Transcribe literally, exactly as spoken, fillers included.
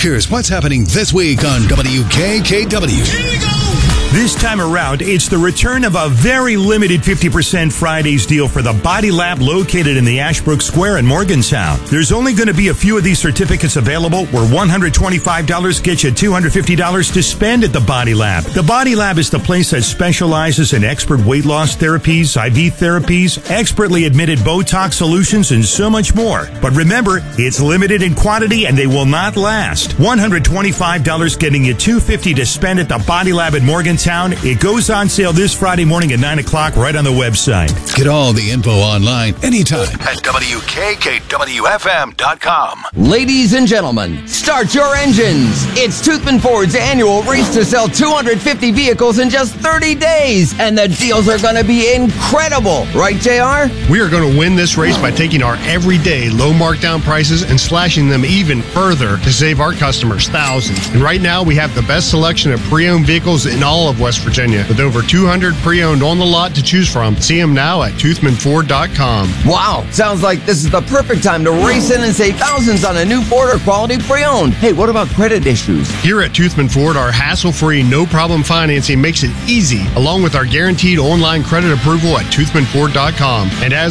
Here's what's happening this week on W K K W. This time around, it's the return of a very limited fifty percent Fridays deal for the Body Lab located in the Ashbrook Square in Morgantown. There's only going to be a few of these certificates available where one hundred twenty-five dollars gets you two hundred fifty dollars to spend at the Body Lab. The Body Lab is the place that specializes in expert weight loss therapies, I V therapies, expertly admitted Botox solutions, and so much more. But remember, it's limited in quantity and they will not last. one hundred twenty-five dollars getting you two hundred fifty dollars to spend at the Body Lab in Morgantown. It goes on sale this Friday morning at nine o'clock right on the website. Get all the info online anytime at W K K W F M dot com. Ladies and gentlemen, start your engines. It's Toothman Ford's annual race to sell two hundred fifty vehicles in just thirty days. And the deals are going to be incredible. Right, J R? We are going to win this race by taking our everyday low markdown prices and slashing them even further to save our customers thousands. And right now, we have the best selection of pre-owned vehicles in all of West Virginia. With over two hundred pre-owned on the lot to choose from. See them now at Toothman Ford dot com. Wow, sounds like this is the perfect time to race in and save thousands on a new Ford or quality pre-owned. Hey, what about credit issues? Here at Toothman Ford, our hassle-free, no-problem financing makes it easy, along with our guaranteed online credit approval at Toothman Ford dot com. And as